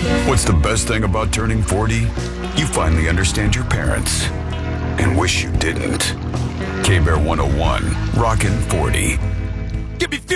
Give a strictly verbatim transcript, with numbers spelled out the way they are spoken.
What's the best thing about turning forty? You finally understand your parents and wish you didn't. K-Bear one oh one, Rockin' forty. Give me